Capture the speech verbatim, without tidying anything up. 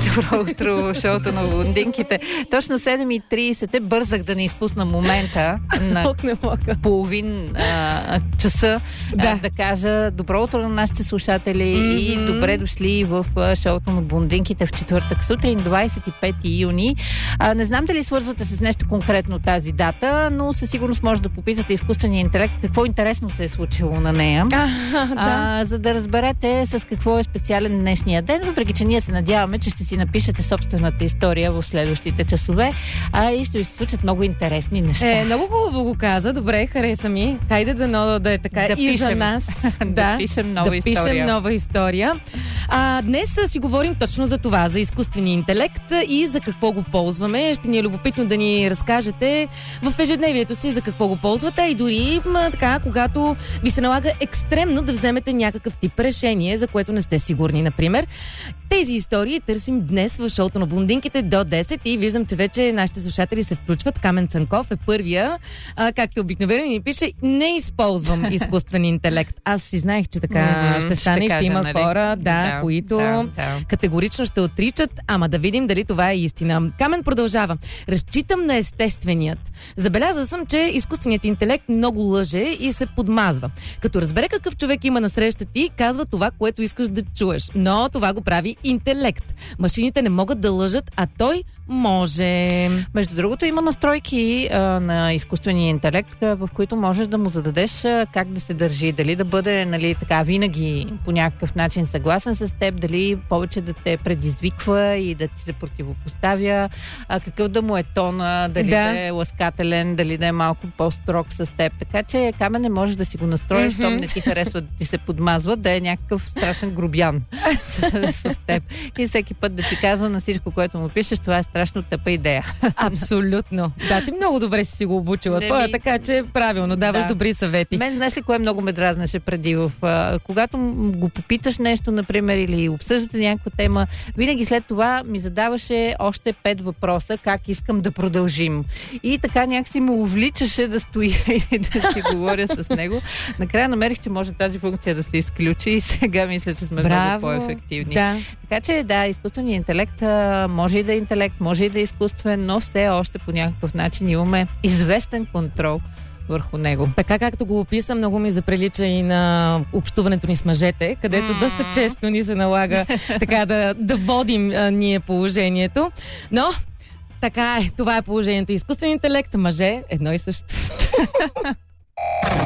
Добро утро, шоуто на блондинките. Точно седем и трийсет бързах да не изпусна момента на половин а, часа да. А, да кажа добро утро на нашите слушатели mm-hmm. и добре дошли в а, шоуто на блондинките в четвъртък сутрин, двайсет и пети юни. А, не знам дали свързвате с нещо конкретно тази дата, но със сигурност може да попитате изкуствения интелект какво интересно се е случило на нея, а, да. а, за да разберете с какво е специален днешния ден, въпреки че ние се надяваме, че ще си напишете собствената история в следващите часове, а и ще ви се случат много интересни неща. Е, много хубаво го каза, добре, хареса ми. Хайде да, но, да е така да и пишем. За нас. да, да пишем нова да история. Пишем нова история. А, днес си говорим точно за това, за изкуствения интелект и за какво го ползваме. Ще ни е любопитно да ни разкажете в ежедневието си за какво го ползвате и дори ма, така, когато ви се налага екстремно да вземете някакъв тип решение, за което не сте сигурни, например. Тези истории търсим днес в шоуто на блондинките до десет и виждам, че вече нашите слушатели се включват. Камен Цанков е първия, а, както обикновено ни пише, не използвам изкуствен интелект. Аз си знаех, че така mm-hmm, ще стане ще и ще има нали? хора, да, да които да, да. категорично ще отричат, ама да видим дали това е истина. Камен продължава. Разчитам на естественият. Забелязал съм, че изкуственият интелект много лъже и се подмазва. Като разбере какъв човек има насреща ти, казва това, което искаш да чуеш. Но това го прави интелект. Машините не могат да лъжат, а той може. Между другото, има настройки а, на изкуствения интелект, в които можеш да му зададеш а, как да се държи. Дали да бъде, нали, така, винаги по някакъв начин съгласен с теб, дали повече да те предизвиква и да ти се противопоставя, а, какъв да му е тона, дали да. да е ласкателен, дали да е малко по-строг с теб. Така че Камен не можеш да си го настроиш, щом mm-hmm. не ти харесва да ти се подмазва, да е някакъв страшен грубян с, с теб. И всеки път да ти казва на всичко, което му пишеш, това е страшно тъпа идея. Абсолютно. Да, ти много добре си си го обучила. Не, това, ми... така че правилно, даваш да. добри съвети. Мен, знаеш ли, кое много ме дразнеше преди? В, а, когато го попиташ нещо, например, или обсъждате някаква тема, винаги след това ми задаваше още пет въпроса, как искам да продължим. И така някакси ме увличаше да стоя и да си говоря с него. Накрая намерих, че може тази функция да се изключи и сега мисля, че сме Браво. много по-ефективни. Да. Така че, да, изкуственият интелект а, може и да е интелект, може и да е изкуствен, но все още по някакъв начин имаме известен контрол върху него. Така както го описам, много ми заприлича и на общуването ни с мъжете, където mm-hmm. доста често ни се налага така да, да водим а, ние положението. Но така е, това е положението. Изкуствен интелект, мъже, едно и също.